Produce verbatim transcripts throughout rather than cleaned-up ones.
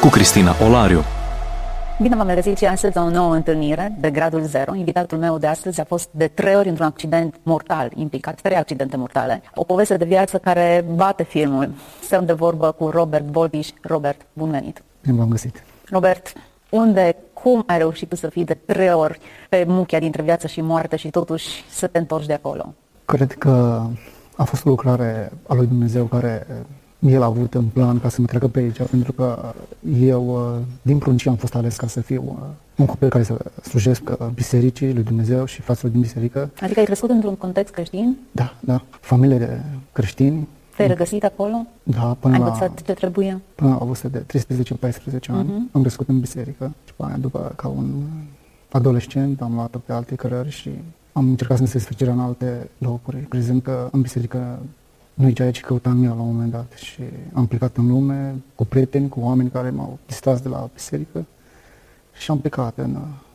cu Cristina Olariu. Bine v-am regăsit și astăzi la o nouă întâlnire de Gradul Zero. Invitatul meu de astăzi a fost de trei ori într-un accident mortal, implicat trei accidente mortale. O poveste de viață care bate filmul. Stăm de vorbă cu Robert Boldiș. Robert, bun venit! Bine v-am găsit! Robert, unde, cum ai reușit tu să fii de trei ori pe muchia dintre viață și moarte și totuși să te întorci de acolo? Cred că a fost o lucrare a lui Dumnezeu care El a avut în plan ca să mă treacă pe aici, pentru că eu, din pruncie, am fost ales ca să fiu un copil care să slujesc bisericii lui Dumnezeu și fraților din biserică. Adică ai crescut într-un context creștin? Da, da. Familie de creștini. Te-ai regăsit acolo? Da, până ai la... învățat ce trebuie? Până la vârstă de treisprezece paisprezece ani. Uh-huh. Am crescut în biserică și după aia, după, ca un adolescent, am luat pe alte cărări și am încercat să-mi desfășură în alte locuri, crezând că în biserică nu e ceea ce căutam eu la un moment dat și am plecat în lume cu prieteni, cu oameni care m-au distras de la biserică și am plecat în,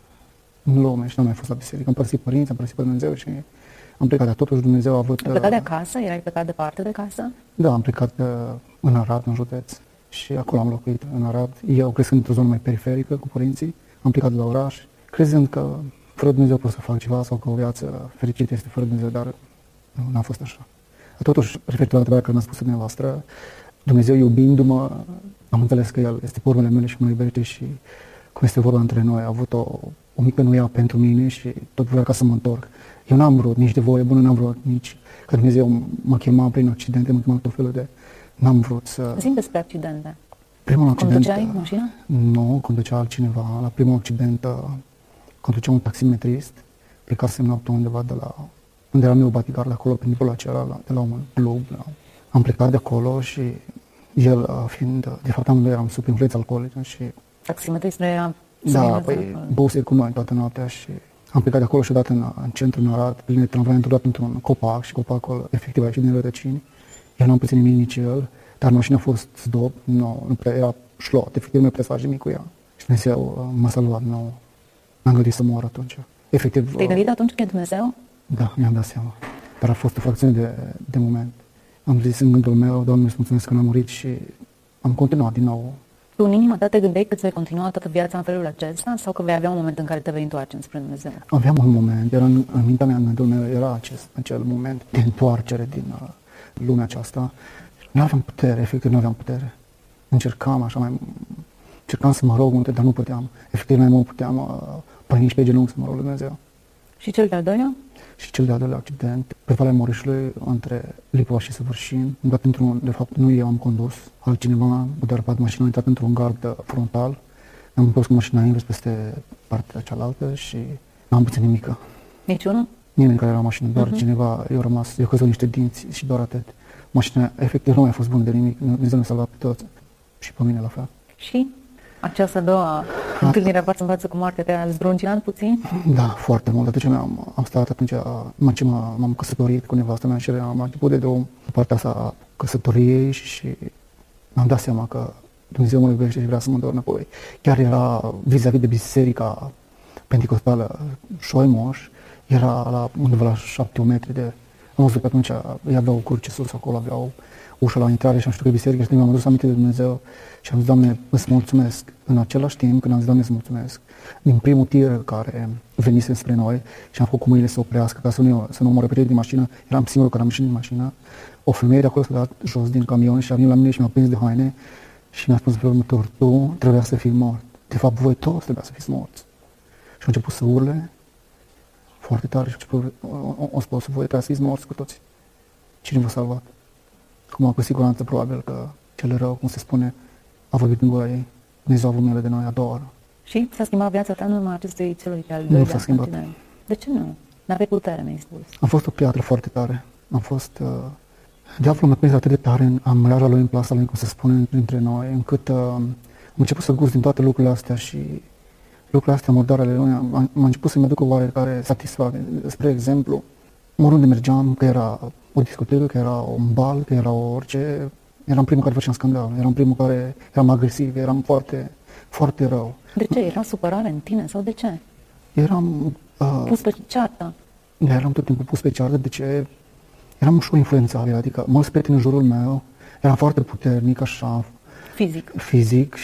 în lume și nu am mai fost la biserică. Am părăsit părinți, am părăsit pe Dumnezeu și am plecat, dar totuși Dumnezeu a avut... Ai plecat de acasă? Erai plecat departe de casă? Da, am plecat uh, în Arad, în județ și acolo am locuit în Arad. Eu crescând într-o zonă mai periferică cu părinții, am plecat de la oraș, crezând că fără Dumnezeu pot să fac ceva sau că o viață fericită este fără Dumnezeu, dar nu, n-a fost așa. Totuși, referitor la întrebarea care mi-a spus dumneavoastră, Dumnezeu iubindu-mă, am înțeles că El este pe urmele mele și mă iubește și cum este vorba între noi, a avut o, o mică nuia pentru mine și tot vrea ca să mă întorc. Eu n-am vrut nici de voie bună, n-am vrut nici că Dumnezeu mă chema prin accidente, mă chema tot felul de... N-am vrut să... Zi-mi despre accidente. Primul accident... Conduceai mașina? Nu, conducea altcineva. La primul accident conducea un taximetrist, plecasem noaptea undeva de la... unde era meu bodyguard, acolo, prin timpul acela, de la un club. La... Am plecat de acolo și el fiind... De fapt, amândoi eram sub influența alcoolică și... Taximetristul era... Da, păi, băuse cu noi toată noaptea și... Am plecat de acolo și odată în, în centru, în Arad, plin de tramvai, am intrat într-un copac și copacul efectiv a ieșit din rădăcini. Eu n-am pățit nimic nici el, dar mașina a fost zdop, nu, nu prea era șlot, efectiv nu mai putea să faci nimic cu ea. Și Dumnezeu m-a salvat, nu n-am gândit să mor atunci. Efectiv... Te-ai gândit atunci că e Dumnezeu? Da, mi-am dat seama, dar a fost o fracțiune de, de moment. Am zis în gândul meu, Doamne, îți mulțumesc că n-am murit și am continuat din nou. Tu în inima ta te gândeai că ți vei continua toată viața în felul acesta sau că vei avea un moment în care te vei întoarce spre Dumnezeu? Aveam un moment, era în, în mintea mea, în gândul meu, era acest, acel moment de întoarcere din uh, lumea aceasta. Nu aveam putere, efectiv nu aveam putere. Încercam așa mai... Încercam să mă rog multe, dar nu puteam. Efectiv mai mult puteam uh, păi nici pe genunchi să mă rog lui Dumnezeu. Și cel de-al doilea? Și cel de-al doilea accident, pe Valea Morișului, între Lipova și Săvârșin, am dat într-un, de fapt nu eu am condus, altcineva a derapat mașina, a intrat într-un gard frontal, am întors cu mașina invers peste partea cealaltă și n-am pățit nimică. Niciunul? Nimeni care era în mașină, doar uh-huh. cineva, eu rămas, eu căzut niște dinți și doar atât. Mașina efectiv nu mai a fost bună de nimic, Dumnezeu ne-a salvat pe toți și pe mine la fel. Și? Această a doua întâlnire față în față cu moartea te-a zdruncinat puțin? Da, foarte mult. Atunci am, am stat atunci, m-am, m-am căsătorit cu nevastă mea și am început de drum pe partea asta a căsătoriei și mi-am dat seama că Dumnezeu mă iubește și vrea să mă întorc înapoi. Chiar era vis-a-vis de biserica penticostală Șoimoș, era la undeva la șapte metri de... Am văzut că atunci ei aveau cruce sus acolo, aveau ușa la intrare și am știut că e biserică și mi-am adus aminte de Dumnezeu și am zis, Doamne, îți mulțumesc. În același timp, când am zis, Doamne, îți mulțumesc, din primul tir care venise spre noi și am făcut cu mâinile să oprească ca să nu, să nu mă repede din mașină, eram singurul care am ieșit din mașină, o femeie de acolo s-a dat jos din camion și a venit la mine și mi-a prins de haine și mi-a spus pe următor, tu trebuia să fii mort. De fapt, voi toți trebuia să fiți morți. Și au început să urle foarte tare și au început, o spus, voi trebuia să fiți morți cu toți. Cine v-a salvat? Acum, cu siguranță, probabil că cel rău, cum se spune, a vorbit în gura ei. Dumnezeu a avut milă de noi a doua oră. Și s-a schimbat viața ta în urma acestui celui de-al doilea? Nu s-a schimbat. De ce nu? N-aveai putere, mi-ai spus. Am fost o piatră foarte tare. Am fost... Uh, diavolul m-a prins atât de tare în amăleaja lui, în plasa lui, cum se spune între noi, încât uh, am început să gust din toate lucrurile astea și lucrurile astea murdare ale lui, am, am început să-mi aduc o oarecare satisfacție. Spre exemplu, oriunde mergeam, că era o discotecă, că era un bal, că era orice, eram primul care făceam scandal, eram primul care eram agresiv, eram foarte, foarte rău. De ce? Era supărare în tine sau de ce? Eram... Uh, pus pe ceartă? Eram tot timpul pus pe ceartă, de ce? Eram ușor influențabil, adică mulți prieteni în jurul meu, eram foarte puternic, așa... Fizic. Fizic